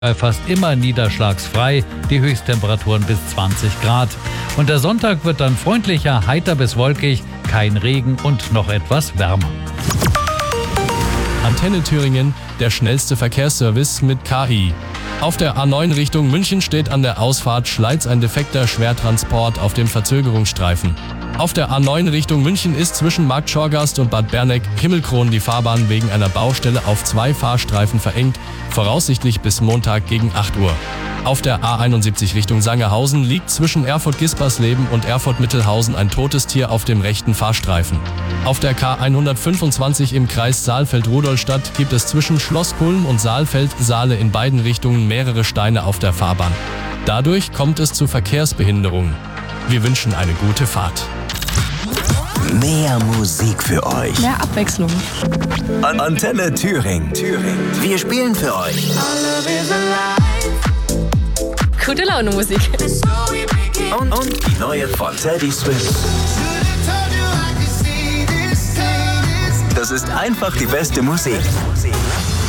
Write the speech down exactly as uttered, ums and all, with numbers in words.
fast immer niederschlagsfrei, die Höchsttemperaturen bis zwanzig Grad. Und der Sonntag wird dann freundlicher, heiter bis wolkig, kein Regen und noch etwas wärmer. Antenne Thüringen, der schnellste Verkehrsservice mit K I. Auf der A neun Richtung München steht an der Ausfahrt Schleiz ein defekter Schwertransport auf dem Verzögerungsstreifen. Auf der A neun Richtung München ist zwischen Markt Schorgast und Bad Berneck-Himmelkron die Fahrbahn wegen einer Baustelle auf zwei Fahrstreifen verengt, voraussichtlich bis Montag gegen acht Uhr. Auf der A einundsiebzig Richtung Sangerhausen liegt zwischen Erfurt-Gispersleben und Erfurt-Mittelhausen ein totes Tier auf dem rechten Fahrstreifen. Auf der K hundertfünfundzwanzig im Kreis Saalfeld-Rudolstadt gibt es zwischen Schloss Kulm und Saalfeld-Saale in beiden Richtungen mehrere Steine auf der Fahrbahn. Dadurch kommt es zu Verkehrsbehinderungen. Wir wünschen eine gute Fahrt. Mehr Musik für euch. Mehr Abwechslung. An Antenne Thüringen. Thüringen. Wir spielen für euch. Gute Laune Musik. Und, und die neue von Teddy Swims. Das ist einfach die beste Musik.